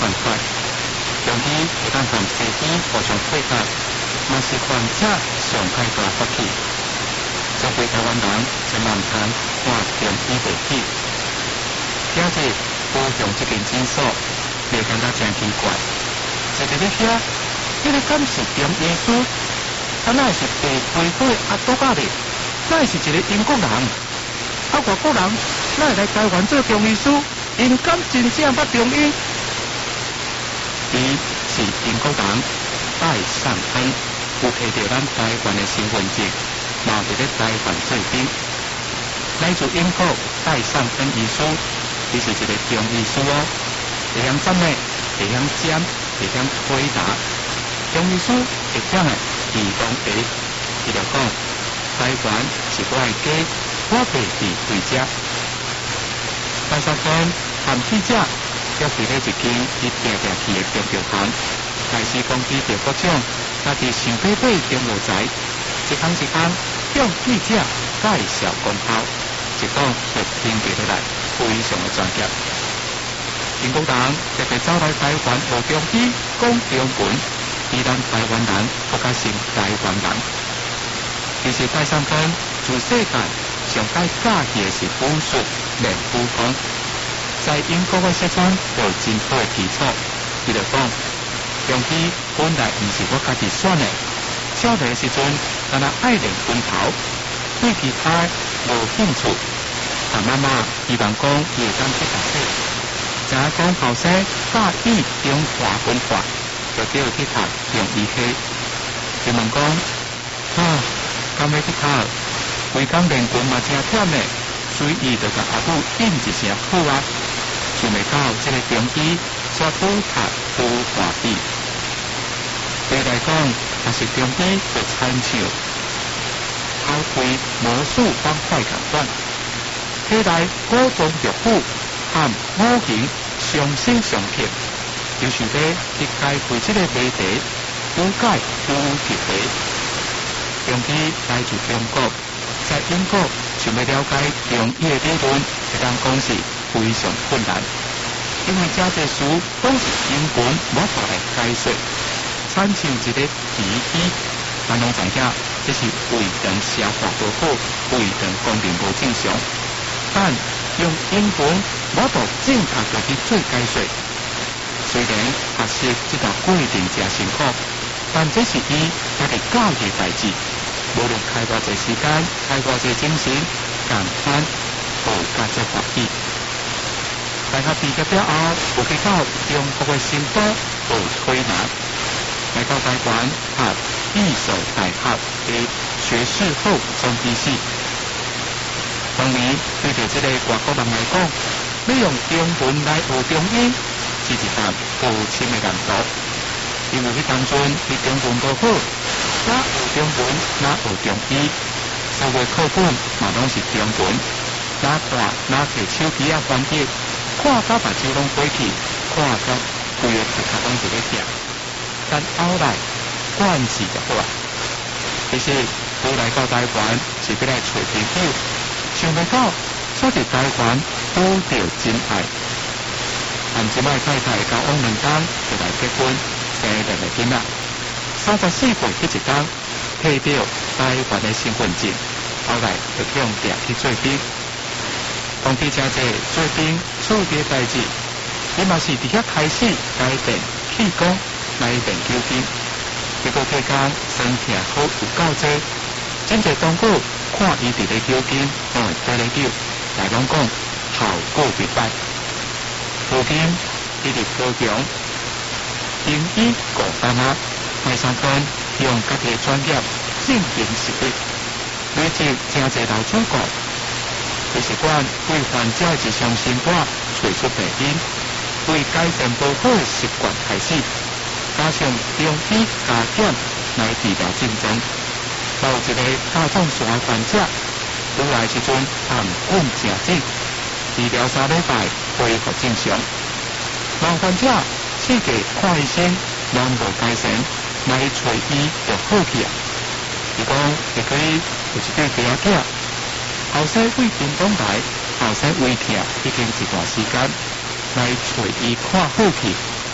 犯法，中医会当同西医互相配合，嘛是患者上开大福气。作为台湾人，千万唔通看中医袂起。今日高雄这间诊所，袂感觉真奇怪，坐伫咧遐，迄个敢是中医师？啊，那是被规划阿多甲的，那是一个英国人。啊，外国人那来台湾做中医师，因敢真正捌中医？伊是英国人戴尚恩，有摕到咱台湾的身份证，嘛伫咧台湾做兵。来自英国戴尚恩医师，伊是一个中医师哦，会晓诊的，会晓占，会晓推拿。中医师会讲的儿童医，伊就讲台湾是我的家，我袂伫对遮。戴尚恩和记者约伫咧一间伊定定去的中药行，开始讲起着各种家己想买中药材，一项一项向记者介绍功效，一讲就听起来非常的专业。英国人特别走来台湾学中医，讲中文，比咱台湾人更加像台湾人。其实戴尚恩自世界上介喜欢的是武术、练武功，在英国的西装有真好的基础。伊就讲，中医本来唔是我家己选的，少年时阵敢若爱练拳头，对其他无兴趣。但妈妈希望讲伊会当去读书，知影讲后生喜意中华文化，就叫去读中医系。就问讲，敢要去读？规工练拳嘛真忝呢，所以伊就甲阿母应一声好啊。想袂到这个中医却拄读武大比。对来讲，也是中医就参照考规魔术方块同款，起来古中药谱和五行相生相克，就是要去解开这个谜题，有解有题题。中医来自中国，在英国想要了解中医的理论，会当讲是非常困难，因为这些书都是英文，无法来解说。参像一个皮衣，咱拢知影，这是胃肠消化不好，胃肠功能无正常。但用英文无法正确地去做解说。虽然学习这条过程真辛苦，但这是伊家己教的代志。无论开偌济时间，开偌济精神，共款学甲这欢喜。大学毕业了后，有去到中国的新岛学推拿。来到台湾读艺术大学的学士后中医系。当然，对着这个外国人来讲，要用中文来学中医，是一项无深的难度。因为迄当阵，伊中文无好，哪学中文，哪学中医，所有课本嘛拢是中文，哪看哪摕手机啊翻译，看到目睭拢飞去，看到规个头壳拢是咧痛。但后来惯势就好啊。其实我来到台湾是要来找朋友，想袂到所伫台湾拄到真爱。但即摆太太交往2天就来结婚，生2个囡仔。34岁迄一天，摕到台湾的身份证，后来就向调去做兵。讲起真济做兵处理代志，伊嘛是伫遐开始改变气功。来练球兵，结果期间身体好有够多，真侪同学看伊伫咧球兵，拢会跟咧球，来拢讲效果袂歹。如今伊伫高雄，英语顾班啊，迈上班用家己的专业进行实力，累积真侪老主顾。医师馆为患者日常生活找出病因，为改善不好的习惯开始。加上中医加减来治疗症状，到一个大众线患者，愈来时阵含稳正治，治疗3礼拜恢复正常。老患者四界看医生，拢无改善，来找伊就好去啊。如果会可以有一对仔囝，后生胃病东来，后生胃痛已经一段时间，来找伊看好去。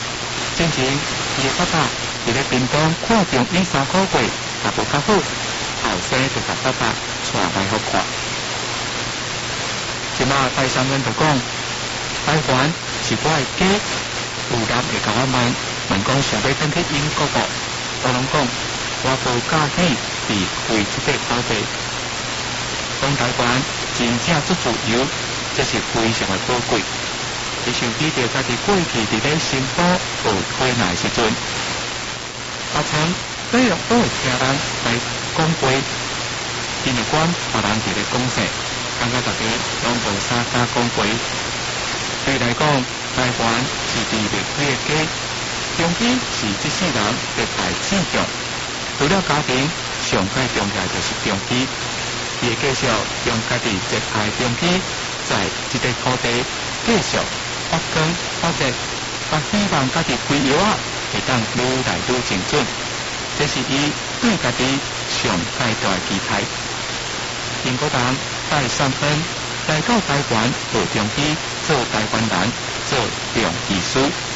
之前伊的爸爸伫咧屏东看中伊3个月，也无较好，后生就甲爸爸带来好看。即马戴上恩就讲，台湾是我的家，有人会甲我问讲想要转去英国无？我拢讲我无介意离开即块土地。讲台湾真正足自由，这是非常的宝贵。你想起着家己过去伫咧新埔学回来时阵，也曾对落都会听人来讲过，因为阮别人伫咧讲啥，感觉大家拢无啥敢讲过。对来讲，台湾是离袂开的家，中医是即世人一大志向。除了家庭，上界重要就是中医。伊会继续用家己一派中医，在即块土地继续发光发热，也希望家己规划会当愈来愈精准。这是伊对家己上界大的期待。英国人戴尚恩来到台湾学中医，做台湾人，做中医师。